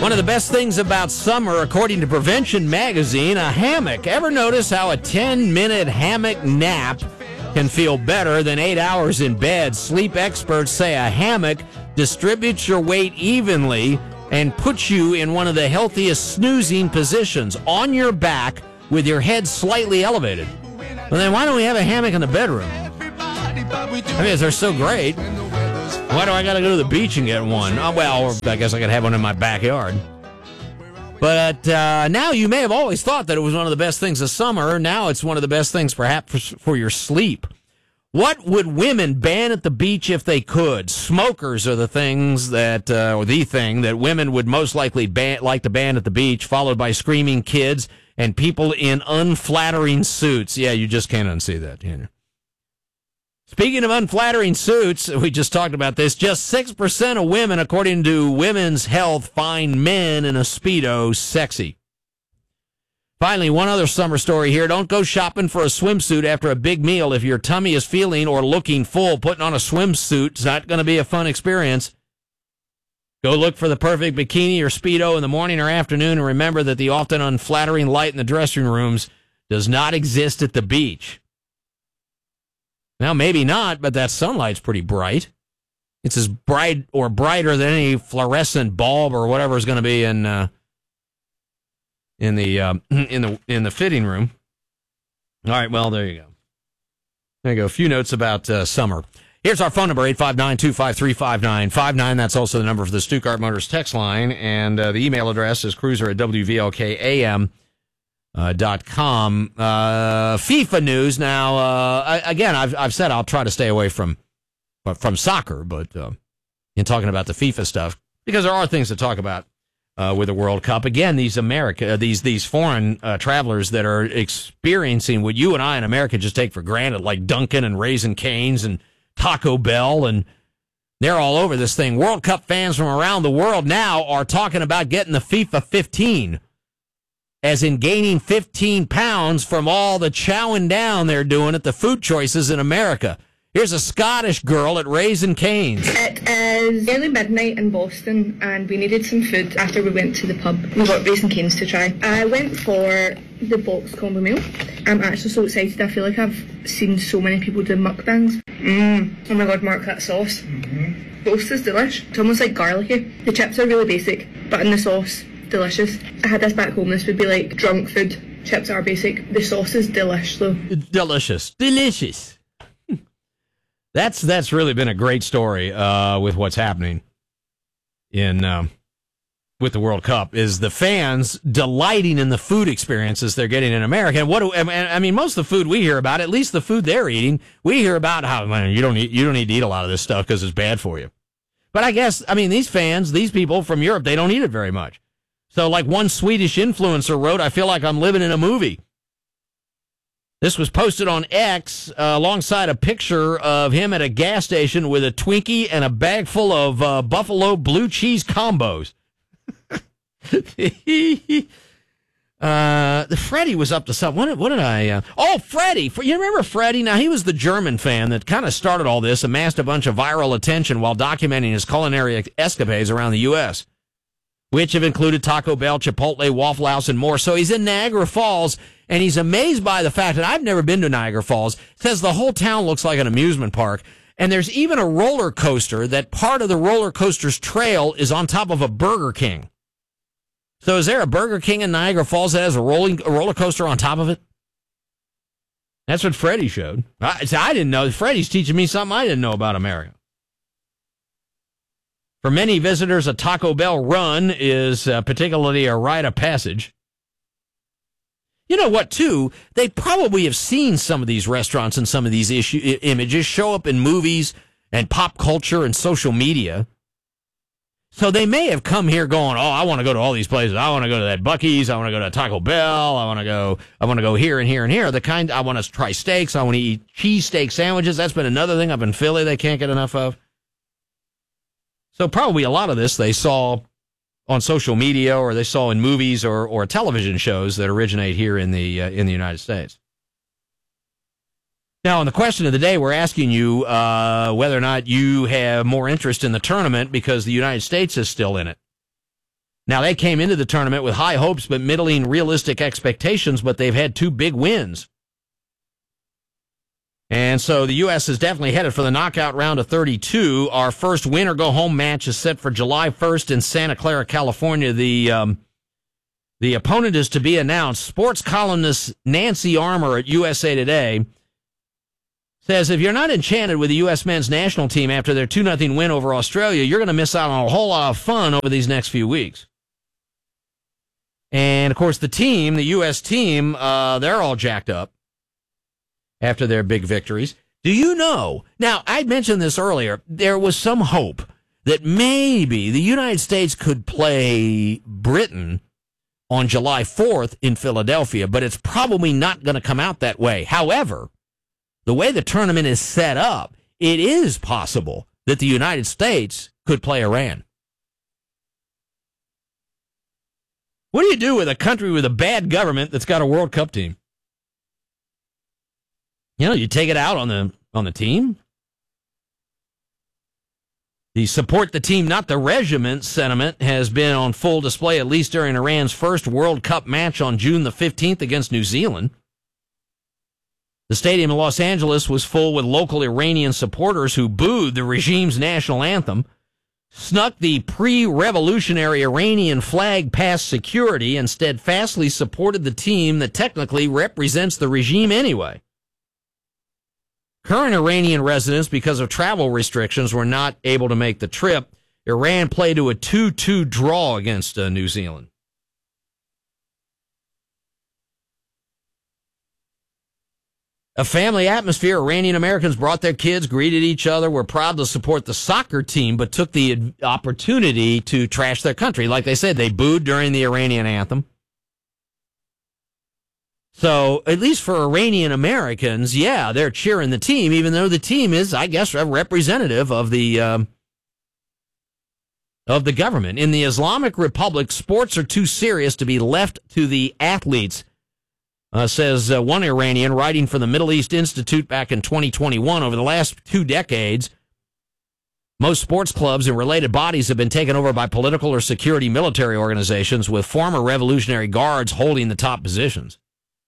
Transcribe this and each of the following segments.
One of the best things about summer, according to Prevention Magazine, a hammock. Ever notice how a 10-minute hammock nap can feel better than 8 hours in bed? Sleep experts say a hammock distributes your weight evenly and puts you in one of the healthiest snoozing positions, on your back with your head slightly elevated. Well, then why don't we have a hammock in the bedroom? I mean, if they're so great, why do I got to go to the beach and get one? Oh, well, I guess I could have one in my backyard. But now you may have always thought that it was one of the best things of summer. Now it's one of the best things perhaps for your sleep. What would women ban at the beach if they could? Smokers are the things that, or the thing that women would most likely like to ban at the beach, followed by screaming kids and people in unflattering suits. Yeah, you just can't unsee that, can you? Speaking of unflattering suits, we just talked about this. Just 6% of women, according to Women's Health, find men in a Speedo sexy. Finally, one other summer story here. Don't go shopping for a swimsuit after a big meal. If your tummy is feeling or looking full, putting on a swimsuit is not going to be a fun experience. Go look for the perfect bikini or Speedo in the morning or afternoon, and remember that the often unflattering light in the dressing rooms does not exist at the beach. Now, maybe not, but that sunlight's pretty bright. It's as bright or brighter than any fluorescent bulb or whatever is going to be in the fitting room. All right, well, there you go. There you go. A few notes about summer. Here's our phone number, 859-253-5959. That's also the number for the Stuttgart Motors text line, and the email address is cruiser@wvlkam.com. FIFA news. Now, again, I've said I'll try to stay away from soccer, but in talking about the FIFA stuff, because there are things to talk about with the World Cup. Again, these foreign travelers that are experiencing what you and I in America just take for granted, like Dunkin' and Raising Cane's and Taco Bell, and they're all over this thing. World Cup fans from around the world now are talking about getting the FIFA 15. As in gaining 15 pounds from all the chowing down they're doing at the food choices in America. Here's a Scottish girl at Raising Cane's. It is early midnight in Boston, and we needed some food after we went to the pub. We got Raising Cane's to try. I went for the box combo meal. I'm actually so excited. I feel like I've seen so many people do mukbangs. Oh my God, Mark, that sauce. Toast is delish. It's almost like garlicky. The chips are really basic, but in the sauce, delicious. I had this back home. This would be like drunk food. Chips are basic. The sauce is delish, though. Delicious. That's really been a great story with what's happening in with the World Cup, is the fans delighting in the food experiences they're getting in America. And most of the food we hear about, at least the food they're eating, we hear about how, man, you don't need to eat a lot of this stuff because it's bad for you. But I guess, these fans, these people from Europe, they don't eat it very much. So like one Swedish influencer wrote, I feel like I'm living in a movie. This was posted on X alongside a picture of him at a gas station with a Twinkie and a bag full of Buffalo blue cheese combos. Freddie was up to something. What did I... Freddie. You remember Freddie? Now, he was the German fan that kind of started all this, amassed a bunch of viral attention while documenting his culinary escapades around the U.S., which have included Taco Bell, Chipotle, Waffle House, and more. So he's in Niagara Falls, and he's amazed by the fact that I've never been to Niagara Falls. Says the whole town looks like an amusement park. And there's even a roller coaster that part of the roller coaster's trail is on top of a Burger King. So is there a Burger King in Niagara Falls that has a roller coaster on top of it? That's what Freddie showed. I didn't know. Freddie's teaching me something I didn't know about America. For many visitors, a Taco Bell run is particularly a rite of passage. You know what, too? They probably have seen some of these restaurants and some of these images show up in movies and pop culture and social media. So they may have come here going, I want to go to all these places. I want to go to that Buc-ee's. I want to go to Taco Bell. I want to go here and here and here. I want to try steaks. I want to eat cheesesteak sandwiches. That's been another thing up in Philly they can't get enough of. So probably a lot of this they saw on social media, or they saw in movies or television shows that originate here in the United States. Now, on the question of the day, we're asking you whether or not you have more interest in the tournament because the United States is still in it. Now, they came into the tournament with high hopes but middling realistic expectations, but they've had 2 big wins. And so the U.S. is definitely headed for the knockout round of 32. Our first win-or-go-home match is set for July 1st in Santa Clara, California. The opponent is to be announced. Sports columnist Nancy Armour at USA Today says, if you're not enchanted with the U.S. men's national team after their 2-0 win over Australia, you're going to miss out on a whole lot of fun over these next few weeks. And, of course, the U.S. team, they're all jacked up after their big victories. Do you know, now, I mentioned this earlier, there was some hope that maybe the United States could play Britain on July 4th in Philadelphia, but it's probably not going to come out that way. However, the way the tournament is set up, it is possible that the United States could play Iran. What do you do with a country with a bad government that's got a World Cup team? You know, you take it out on the team. The support the team, not the regiment sentiment has been on full display, at least during Iran's first World Cup match on June the 15th against New Zealand. The stadium in Los Angeles was full with local Iranian supporters who booed the regime's national anthem, snuck the pre-revolutionary Iranian flag past security, and steadfastly supported the team that technically represents the regime anyway. Current Iranian residents, because of travel restrictions, were not able to make the trip. Iran played to a 2-2 draw against New Zealand. A family atmosphere. Iranian Americans brought their kids, greeted each other, were proud to support the soccer team, but took the opportunity to trash their country. Like they said, they booed during the Iranian anthem. So, at least for Iranian Americans, yeah, they're cheering the team, even though the team is, I guess, a representative of the government. In the Islamic Republic, sports are too serious to be left to the athletes, says one Iranian writing for the Middle East Institute back in 2021. Over the last 2 decades, most sports clubs and related bodies have been taken over by political or security military organizations, with former Revolutionary Guards holding the top positions.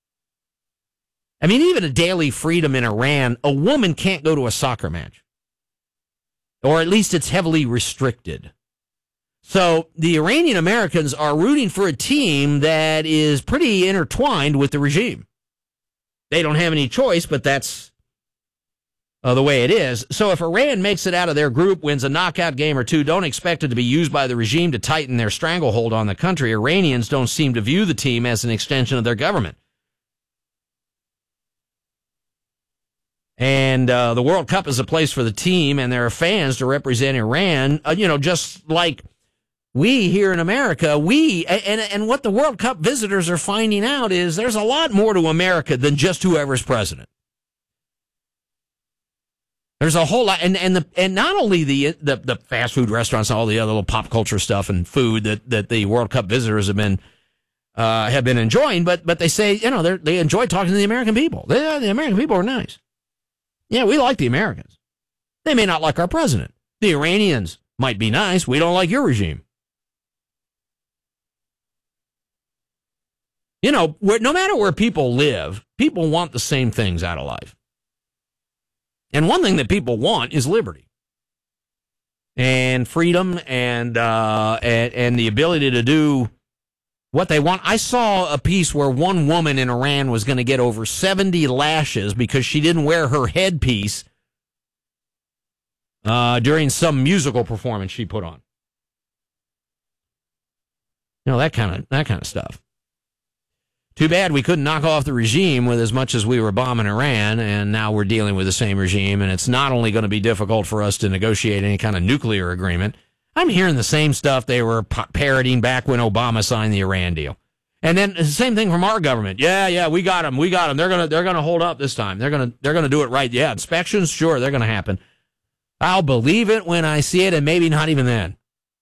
I mean, even a daily freedom in Iran, a woman can't go to a soccer match. Or at least it's heavily restricted. So the Iranian Americans are rooting for a team that is pretty intertwined with the regime. They don't have any choice, but that's the way it is. So if Iran makes it out of their group, wins a knockout game or 2, don't expect it to be used by the regime to tighten their stranglehold on the country. Iranians don't seem to view the team as an extension of their government. And the World Cup is a place for the team and their fans to represent Iran, just like we here in America, and what the World Cup visitors are finding out is there's a lot more to America than just whoever's president. There's a whole lot, and not only the fast food restaurants and all the other little pop culture stuff and food that the World Cup visitors have been enjoying, but they say, they enjoy talking to the American people. The American people are nice. Yeah, we like the Americans. They may not like our president. The Iranians might be nice. We don't like your regime. No matter where people live, people want the same things out of life. And one thing that people want is liberty and freedom and the ability to do what they want. I saw a piece where one woman in Iran was going to get over 70 lashes because she didn't wear her headpiece during some musical performance she put on. That kind of stuff. Too bad we couldn't knock off the regime with as much as we were bombing Iran, and now we're dealing with the same regime, and it's not only going to be difficult for us to negotiate any kind of nuclear agreement. I'm hearing the same stuff they were parroting back when Obama signed the Iran deal. And then the same thing from our government. Yeah, we got them. They're gonna hold up this time. They're gonna do it right. Yeah, inspections, sure, they're gonna happen. I'll believe it when I see it, and maybe not even then.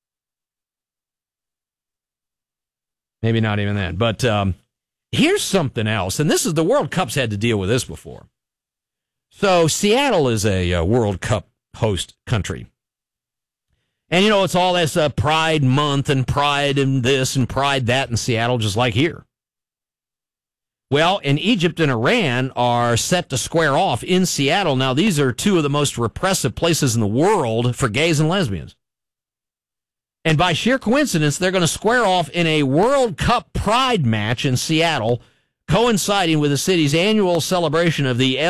Maybe not even then. But here's something else, and this is the World Cup's had to deal with this before. So Seattle is a World Cup host country. And, it's all this Pride Month and Pride and this and Pride that in Seattle, just like here. Well, and Egypt and Iran are set to square off in Seattle. Now, these are two of the most repressive places in the world for gays and lesbians. And by sheer coincidence, they're going to square off in a World Cup Pride match in Seattle, coinciding with the city's annual celebration of the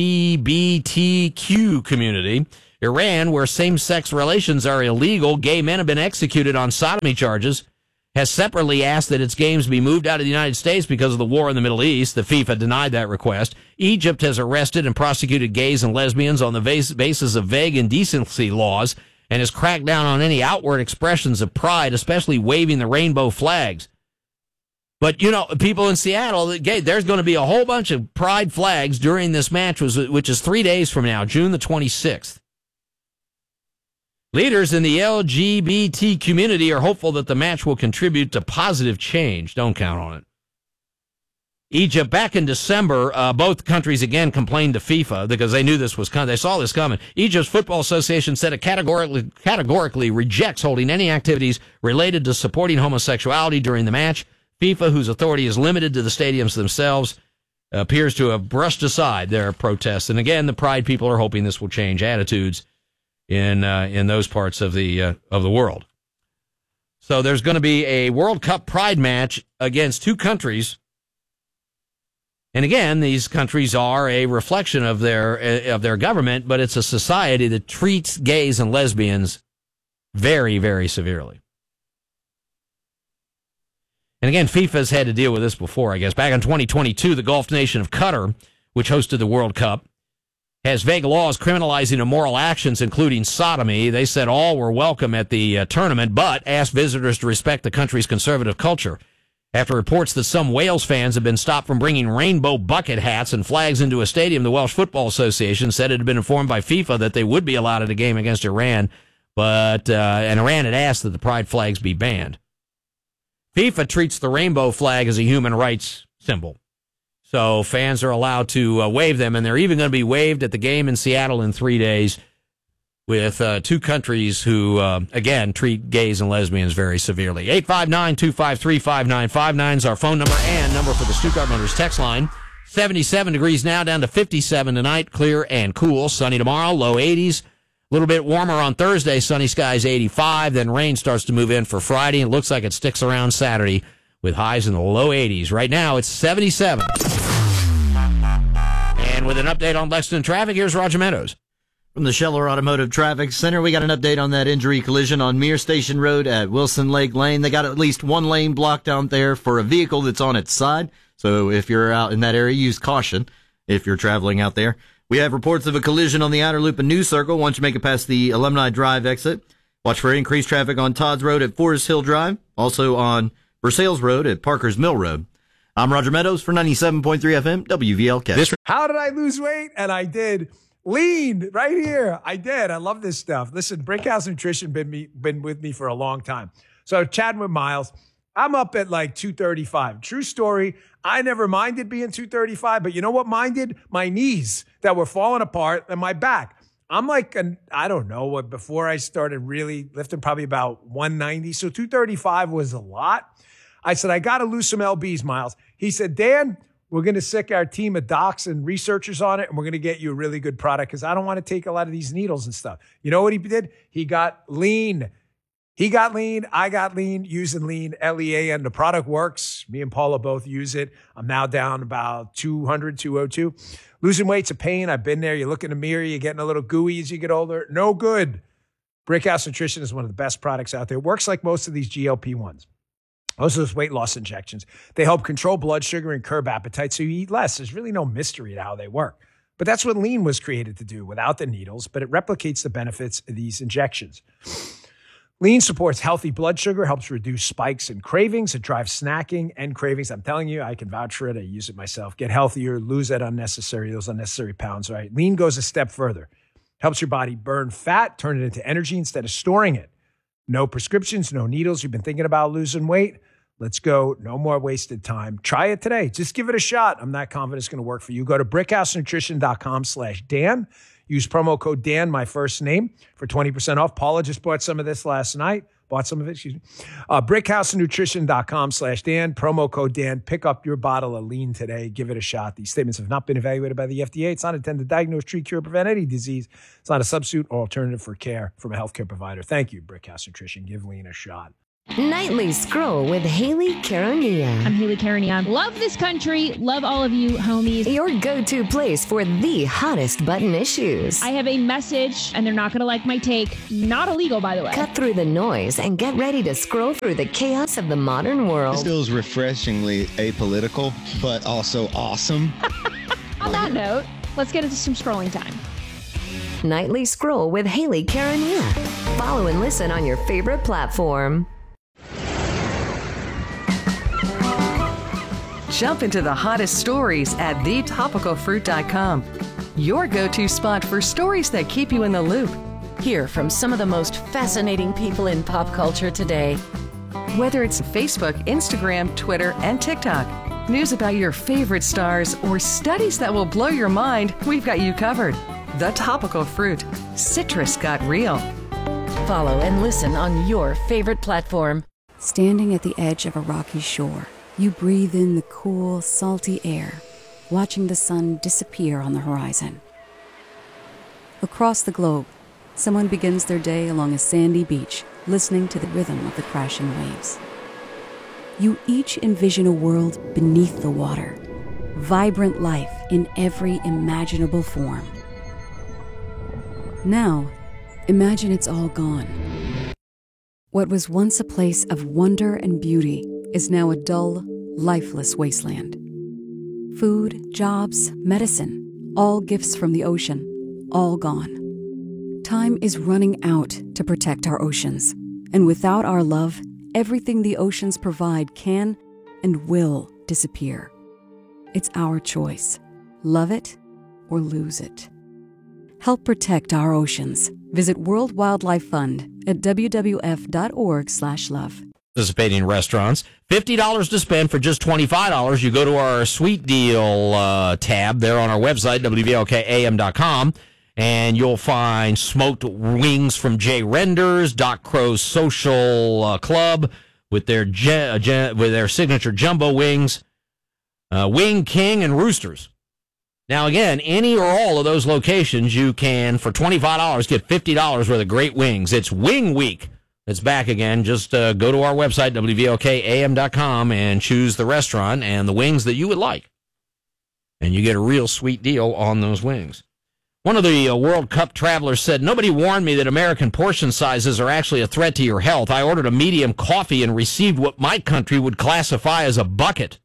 LGBTQ community. Iran, where same-sex relations are illegal, gay men have been executed on sodomy charges, has separately asked that its games be moved out of the United States because of the war in the Middle East. The FIFA denied that request. Egypt has arrested and prosecuted gays and lesbians on the basis of vague indecency laws and has cracked down on any outward expressions of pride, especially waving the rainbow flags. But, people in Seattle, there's going to be a whole bunch of pride flags during this match, which is 3 days from now, June the 26th. Leaders in the LGBT community are hopeful that the match will contribute to positive change. Don't count on it. Egypt, back in December, both countries again complained to FIFA because they knew this was coming. They saw this coming. Egypt's Football Association said it categorically rejects holding any activities related to supporting homosexuality during the match. FIFA, whose authority is limited to the stadiums themselves, appears to have brushed aside their protests. And again, the Pride people are hoping this will change attitudes in those parts of the world. So there's going to be a World Cup Pride match against two countries. And again, these countries are a reflection of their government, but it's a society that treats gays and lesbians very, very severely. And again, FIFA's had to deal with this before, I guess. Back in 2022, the Gulf nation of Qatar, which hosted the World Cup, has vague laws criminalizing immoral actions, including sodomy. They said all were welcome at the tournament, but asked visitors to respect the country's conservative culture. After reports that some Wales fans have been stopped from bringing rainbow bucket hats and flags into a stadium, the Welsh Football Association said it had been informed by FIFA that they would be allowed at a game against Iran, and Iran had asked that the pride flags be banned. FIFA treats the rainbow flag as a human rights symbol. So fans are allowed to wave them, and they're even going to be waved at the game in Seattle in 3 days with two countries who, again, treat gays and lesbians very severely. 859-253-5959 is our phone number and number for the Stuttgart Motors text line. 77 degrees now, down to 57 tonight, clear and cool. Sunny tomorrow, low 80s. A little bit warmer on Thursday, sunny skies 85, then rain starts to move in for Friday. It looks like it sticks around Saturday with highs in the low 80s. Right now, it's 77. And with an update on Lexington traffic, here's Roger Meadows. From the Scheller Automotive Traffic Center, we got an update on that injury collision on Mere Station Road at Wilson Lake Lane. They got at least one lane blocked out there for a vehicle that's on its side. So if you're out in that area, use caution if you're traveling out there. We have reports of a collision on the outer loop of New Circle once you make it past the Alumni Drive exit. Watch for increased traffic on Todd's Road at Forest Hill Drive, also on Versailles Road at Parker's Mill Road. I'm Roger Meadows for 97.3 FM WVLK. How did I lose weight? And I did. Lean right here. I did. I love this stuff. Listen, Brickhouse Nutrition been with me for a long time. So chatting with Miles, I'm up at like 235. True story. I never minded being 235, but you know what minded? My knees that were falling apart and my back. I'm like, I don't know what, before I started really lifting, probably about 190. So 235 was a lot. I said, I got to lose some LBs, Miles. He said, Dan, we're going to sick our team of docs and researchers on it, and we're going to get you a really good product because I don't want to take a lot of these needles and stuff. You know what he did? He got lean. He got lean. I got lean using lean, LEAN. The product works. Me and Paula both use it. I'm now down about 200, 202. Losing weight's a pain. I've been there. You look in the mirror. You're getting a little gooey as you get older. No good. Brickhouse Nutrition is one of the best products out there. It works like most of these GLP-1s. Most of those weight loss injections. They help control blood sugar and curb appetite so you eat less. There's really no mystery to how they work. But that's what lean was created to do without the needles, but it replicates the benefits of these injections. Lean supports healthy blood sugar, helps reduce spikes and cravings. It drives snacking and cravings. I'm telling you, I can vouch for it. I use it myself. Get healthier, lose those unnecessary pounds, right? Lean goes a step further. Helps your body burn fat, turn it into energy instead of storing it. No prescriptions, no needles. You've been thinking about losing weight? Let's go. No more wasted time. Try it today. Just give it a shot. I'm not confident it's going to work for you. Go to brickhousenutrition.com/Dan. Use promo code Dan, my first name, for 20% off. Paula just bought some of this last night. Bought some of it, excuse me. BrickhouseNutrition.com/Dan, promo code Dan. Pick up your bottle of lean today. Give it a shot. These statements have not been evaluated by the FDA. It's not intended to diagnose, treat, cure, or prevent any disease. It's not a substitute or alternative for care from a healthcare provider. Thank you, Brickhouse Nutrition. Give lean a shot. Nightly Scroll with Haley Caronia. I'm Haley Caronia. Love this country. Love all of you, homies. Your go-to place for the hottest button issues. I have a message, and they're not going to like my take. Not illegal, by the way. Cut through the noise and get ready to scroll through the chaos of the modern world. This feels refreshingly apolitical, but also awesome. On that note, let's get into some scrolling time. Nightly Scroll with Haley Caronia. Follow and listen on your favorite platform. Jump into the hottest stories at thetopicalfruit.com. Your go-to spot for stories that keep you in the loop. Hear from some of the most fascinating people in pop culture today. Whether it's Facebook, Instagram, Twitter, and TikTok, news about your favorite stars, or studies that will blow your mind, we've got you covered. The Topical Fruit. Citrus got real. Follow and listen on your favorite platform. Standing at the edge of a rocky shore, you breathe in the cool, salty air, watching the sun disappear on the horizon. Across the globe, someone begins their day along a sandy beach, listening to the rhythm of the crashing waves. You each envision a world beneath the water, vibrant life in every imaginable form. Now, imagine it's all gone. What was once a place of wonder and beauty is now a dull, lifeless wasteland. Food, jobs, medicine, all gifts from the ocean, all gone. Time is running out to protect our oceans, and without our love, everything the oceans provide can and will disappear. It's our choice. Love it or lose it. Help protect our oceans. Visit World Wildlife Fund at wwf.org/love. Participating restaurants, $50 to spend for just $25. You go to our sweet deal tab there on our website, WVLKAM.com, and you'll find smoked wings from Jay Renders, Doc Crow's Social Club with their signature jumbo wings, Wing King, and Roosters. Now, again, any or all of those locations, you can, for $25, get $50 worth of great wings. It's Wing Week. It's back again. Just go to our website, WVLKAM.com, and choose the restaurant and the wings that you would like. And you get a real sweet deal on those wings. One of the World Cup travelers said, "Nobody warned me that American portion sizes are actually a threat to your health. I ordered a medium coffee and received what my country would classify as a bucket."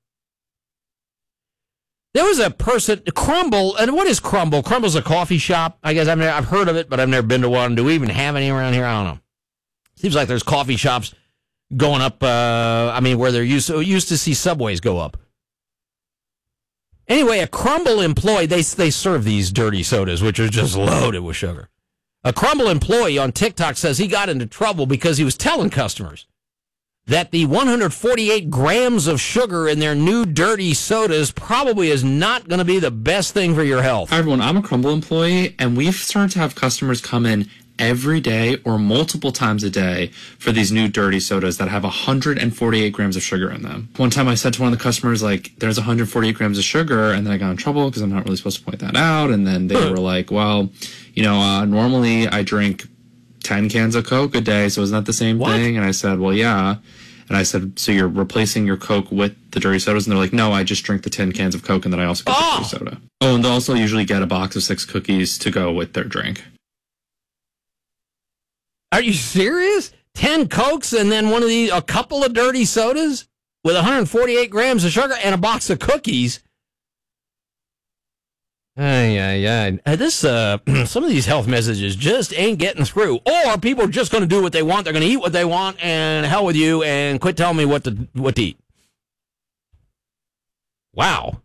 There was a person, Crumble, and what is Crumble? Crumble's a coffee shop. I guess I've heard of it, but I've never been to one. Do we even have any around here? I don't know. Seems like there's coffee shops going up, where they're used to see Subways go up. Anyway, a Crumble employee, they serve these dirty sodas, which are just loaded with sugar. A Crumble employee on TikTok says he got into trouble because he was telling customers that the 148 grams of sugar in their new dirty sodas probably is not going to be the best thing for your health. Hi, everyone. I'm a Crumble employee, and we've started to have customers come in every day or multiple times a day for these new dirty sodas that have 148 grams of sugar in them. One time I said to one of the customers, like, there's 148 grams of sugar, and then I got in trouble because I'm not really supposed to point that out. And then they were like, well, normally I drink 10 cans of Coke a day, so isn't that the same thing? And I said, well, yeah. And I said, so you're replacing your Coke with the dirty sodas? And they're like, no, I just drink the 10 cans of Coke, and then I also get the dirty soda. Oh, and they'll also usually get a box of 6 cookies to go with their drink. Are you serious? 10 Cokes and then a couple of dirty sodas with 148 grams of sugar and a box of cookies? This some of these health messages just ain't getting through. Or people are just going to do what they want. They're going to eat what they want, and hell with you, and quit telling me what to eat. Wow.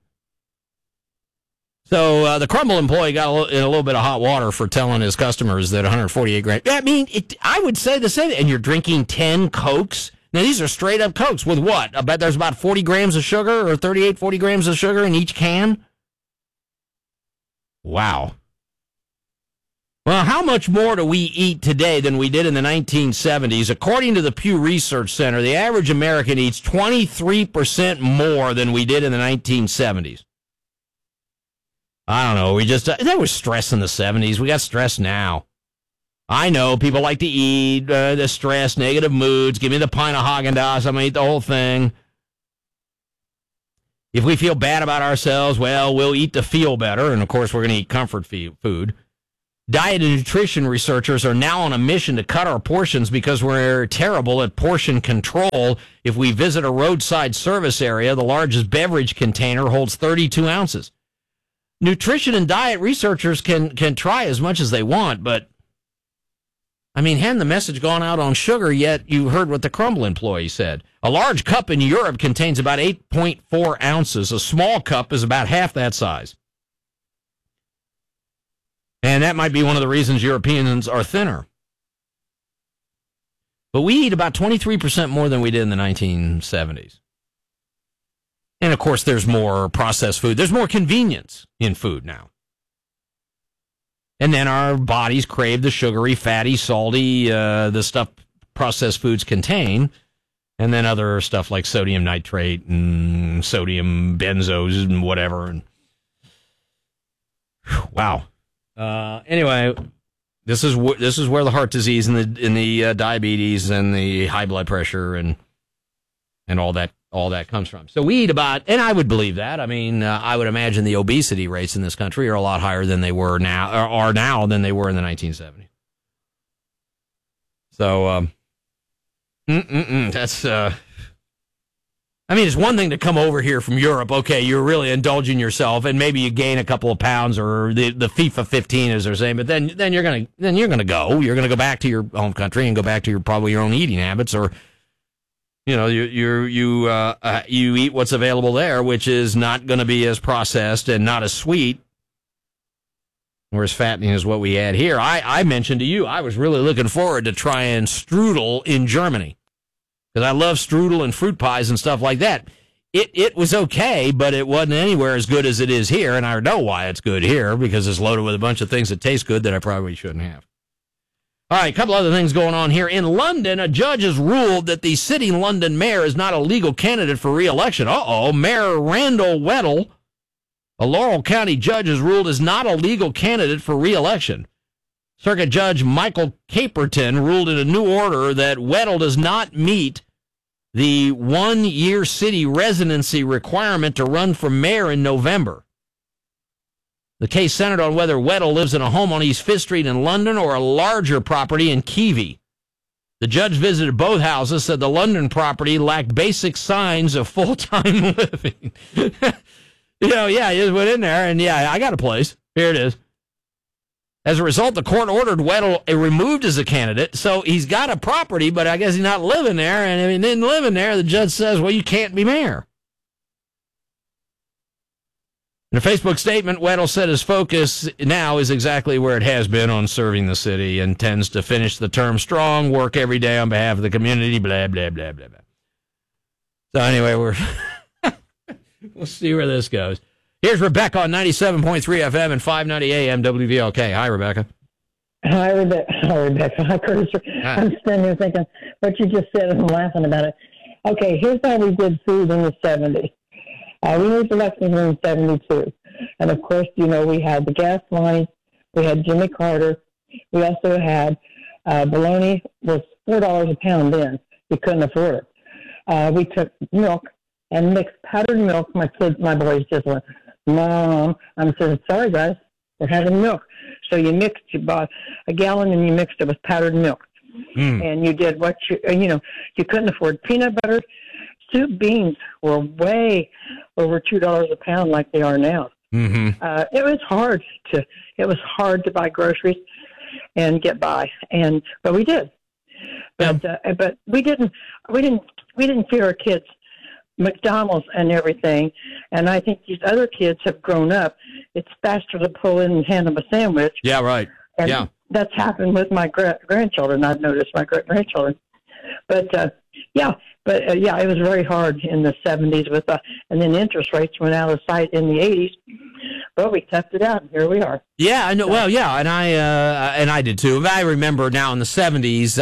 So the Crumble employee got in a little bit of hot water for telling his customers that 148 grams. I mean, I would say the same. And you're drinking 10 Cokes. Now, these are straight up Cokes with what? I bet there's about 40 grams of sugar or 40 grams of sugar in each can. Wow. Well, how much more do we eat today than we did in the 1970s? According to the Pew Research Center, the average American eats 23% more than we did in the 1970s. I don't know. There was stress in the 70s. We got stress now. I know people like to eat, the stress, negative moods. Give me the pint of Haagen-Dazs. I'm going to eat the whole thing. If we feel bad about ourselves, well, we'll eat to feel better. And, of course, we're going to eat comfort food. Diet and nutrition researchers are now on a mission to cut our portions because we're terrible at portion control. If we visit a roadside service area, the largest beverage container holds 32 ounces. Nutrition and diet researchers can try as much as they want, but, I mean, hadn't the message gone out on sugar yet? You heard what the Crumbl employee said. A large cup in Europe contains about 8.4 ounces. A small cup is about half that size. And that might be one of the reasons Europeans are thinner. But we eat about 23% more than we did in the 1970s. And, of course, there's more processed food. There's more convenience in food now. And then our bodies crave the sugary, fatty, salty, the stuff processed foods contain. And then other stuff like sodium nitrate and sodium benzos and whatever. And wow. Anyway, this is where the heart disease and the diabetes and the high blood pressure and all that comes from. So we eat about, and I would believe that. I mean, I would imagine the obesity rates in this country are a lot higher than they were now, or are now than they were in the 1970s. So, that's, I mean, it's one thing to come over here from Europe. Okay, you're really indulging yourself, and maybe you gain a couple of pounds, or the FIFA 15, as they're saying. But then you're gonna go back to your home country and go back to probably your own eating habits, or you know, you eat what's available there, which is not going to be as processed and not as sweet or as fattening as what we had here. I mentioned to you I was really looking forward to trying strudel in Germany, because I love strudel and fruit pies and stuff like that. It was okay, but it wasn't anywhere as good as it is here, and I know why it's good here, because it's loaded with a bunch of things that taste good that I probably shouldn't have. All right, a couple other things going on here. In London, a judge has ruled that the sitting London mayor is not a legal candidate for re-election. Mayor Randall Weddle, a Laurel County judge, has ruled is not a legal candidate for re-election. Circuit Judge Michael Caperton ruled in a new order that Weddle does not meet the 1-year city residency requirement to run for mayor in November. The case centered on whether Weddle lives in a home on East Fifth Street in London or a larger property in Keavy. The judge visited both houses, said the London property lacked basic signs of full-time living. He just went in there, and I got a place. Here it is. As a result, the court ordered Weddle removed as a candidate, so he's got a property, but I guess he's not living there, and if he didn't live in there, the judge says, well, you can't be mayor. In a Facebook statement, Weddle said his focus now is exactly where it has been, on serving the city, and intends to finish the term strong, work every day on behalf of the community, blah, blah, blah, blah, blah. So anyway, we'll see where this goes. Here's Rebecca on 97.3 FM and 590 AM WVLK. Hi, Rebecca. Hi, Rebecca. Hi, Curtis. Hi. I'm standing here thinking what you just said, and I'm laughing about it. Okay, here's how we did food in the 70s. We moved to Lexington in 72. And, of course, we had the gas line. We had Jimmy Carter. We also had bologna was $4 a pound then. You couldn't afford it. We took milk and mixed powdered milk. My boys just went, Mom. I said, sorry, guys, we're having milk. So you bought a gallon and you mixed it with powdered milk. And you did what you couldn't afford peanut butter. Soup beans were way over $2 a pound like they are now. Mm-hmm. It was hard to buy groceries and get by, but we did. But we didn't feed our kids McDonald's and everything. And I think these other kids have grown up. It's faster to pull in and hand them a sandwich. Yeah, right. And that's happened with my grandchildren. I've noticed my grandchildren. But it was very hard in the 70s and then interest rates went out of sight in the 80s. But we toughed it out, and here we are. Yeah, I know. Well, yeah, and I did too. I remember now in the 70s,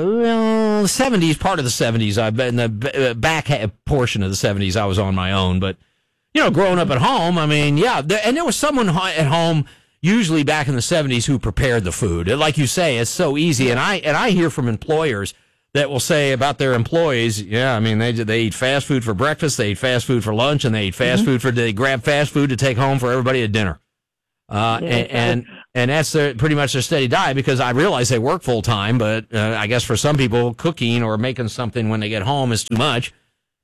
part of the 70s, in the back portion of the 70s, I was on my own. But, growing up at home, I mean, yeah, and there was someone at home, usually back in the 70s, who prepared the food. Like you say, it's so easy. And I hear from employers that will say about their employees, yeah, I mean, they eat fast food for breakfast, they eat fast food for lunch, and they eat fast food they grab fast food to take home for everybody at dinner. And that's pretty much their steady diet, because I realize they work full time, but I guess for some people, cooking or making something when they get home is too much.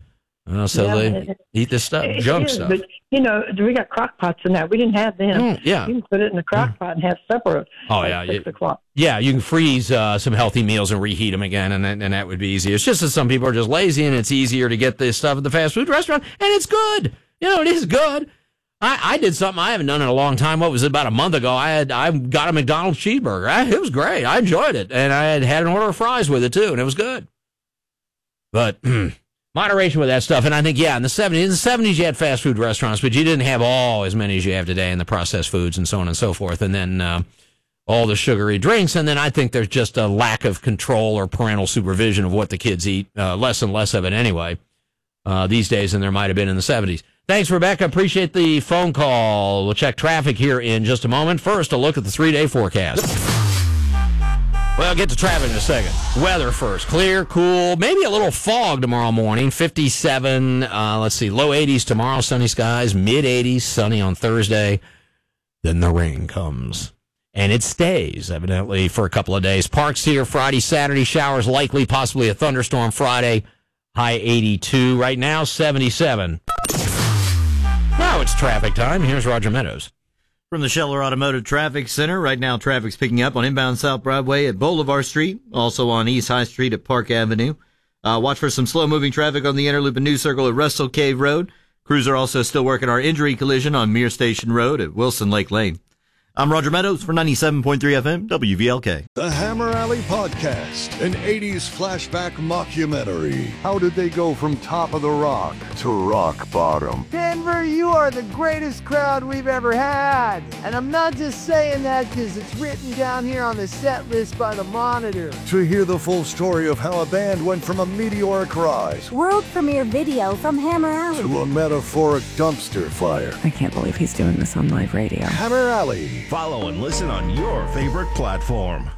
They eat this stuff, junk stuff. But, we got crock pots in that. We didn't have them. Yeah. You can put it in the crock pot and have supper at 6 o'clock. Yeah, you can freeze some healthy meals and reheat them again, and that would be easy. It's just that some people are just lazy, and it's easier to get this stuff at the fast food restaurant, and it's good. It is good. I did something I haven't done in a long time. What was it, about a month ago? I got a McDonald's cheeseburger. It was great. I enjoyed it, and I had an order of fries with it, too, and it was good. But moderation with that stuff. And I think, in the 70s, you had fast food restaurants, but you didn't have as many as you have today in the processed foods and so on and so forth. And then all the sugary drinks. And then I think there's just a lack of control or parental supervision of what the kids eat, less and less of it anyway, these days than there might have been in the 70s. Thanks, Rebecca. Appreciate the phone call. We'll check traffic here in just a moment. First, a look at the 3-day forecast. Well, get to traffic in a second. Weather first. Clear, cool, maybe a little fog tomorrow morning. 57, low 80s tomorrow, sunny skies, mid 80s, sunny on Thursday. Then the rain comes. And it stays, evidently, for a couple of days. Parks here Friday, Saturday, showers likely, possibly a thunderstorm Friday. High 82. Right now, 77. Now it's traffic time. Here's Roger Meadows. From the Scheller Automotive Traffic Center, right now traffic's picking up on inbound South Broadway at Bolivar Street, also on East High Street at Park Avenue. Watch for some slow-moving traffic on the Interloop and New Circle at Russell Cave Road. Crews are also still working our injury collision on Mere Station Road at Wilson Lake Lane. I'm Roger Meadows for 97.3 FM, WVLK. The Hammer Alley Podcast, an 80s flashback mockumentary. How did they go from top of the rock to rock bottom? Denver, you are the greatest crowd we've ever had. And I'm not just saying that because it's written down here on the set list by the Monitor. To hear the full story of how a band went from a meteoric rise, world premiere video from Hammer Alley, to a metaphoric dumpster fire. I can't believe he's doing this on live radio. Hammer Alley. Follow and listen on your favorite platform.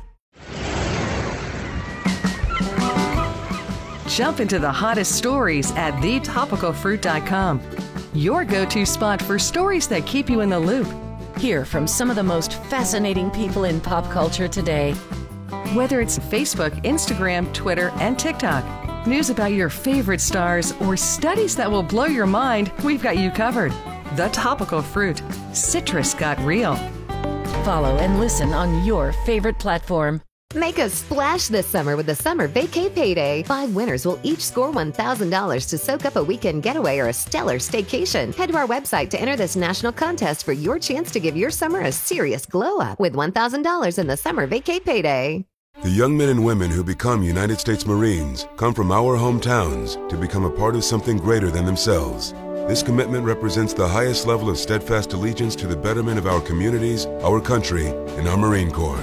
Jump into the hottest stories at thetopicalfruit.com. Your go-to spot for stories that keep you in the loop. Hear from some of the most fascinating people in pop culture today. Whether it's Facebook, Instagram, Twitter, and TikTok, news about your favorite stars, or studies that will blow your mind, we've got you covered. The Topical Fruit. Citrus got real. Follow and listen on your favorite platform. Make a splash this summer with the Summer Vacay Payday. 5 winners will each score $1,000 to soak up a weekend getaway or a stellar staycation. Head to our website to enter this national contest for your chance to give your summer a serious glow-up with $1,000 in the Summer Vacay Payday. The young men and women who become United States Marines come from our hometowns to become a part of something greater than themselves. This commitment represents the highest level of steadfast allegiance to the betterment of our communities, our country, and our Marine Corps.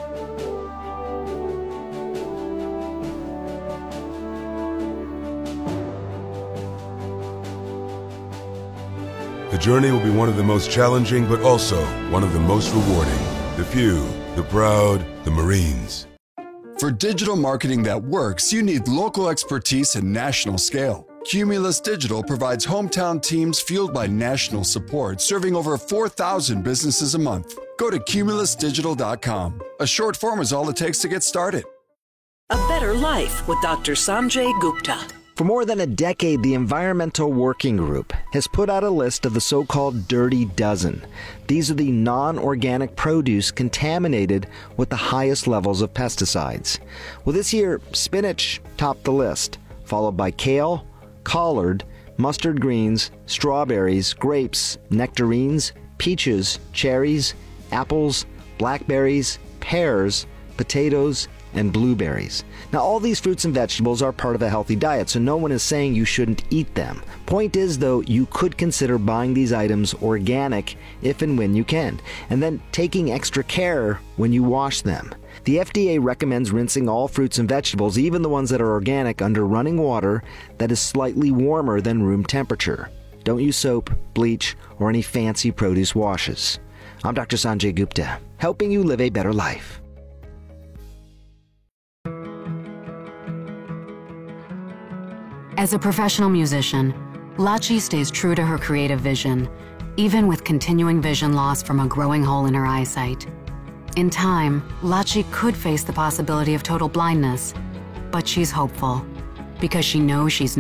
The journey will be one of the most challenging, but also one of the most rewarding. The few, the proud, the Marines. For digital marketing that works, you need local expertise and national scale. Cumulus Digital provides hometown teams fueled by national support, serving over 4,000 businesses a month. Go to cumulusdigital.com. A short form is all it takes to get started. A Better Life with Dr. Sanjay Gupta. For more than a decade, the Environmental Working Group has put out a list of the so-called Dirty Dozen. These are the non-organic produce contaminated with the highest levels of pesticides. Well, this year, spinach topped the list, followed by kale, collard, mustard greens, strawberries, grapes, nectarines, peaches, cherries, apples, blackberries, pears, potatoes, and blueberries. Now, all these fruits and vegetables are part of a healthy diet, so no one is saying you shouldn't eat them. Point is, though, you could consider buying these items organic if and when you can, and then taking extra care when you wash them. The FDA recommends rinsing all fruits and vegetables, even the ones that are organic, under running water that is slightly warmer than room temperature. Don't use soap, bleach, or any fancy produce washes. I'm Dr. Sanjay Gupta, helping you live a better life. As a professional musician, Lachi stays true to her creative vision, even with continuing vision loss from a growing hole in her eyesight. In time, Lachi could face the possibility of total blindness, but she's hopeful because she knows she's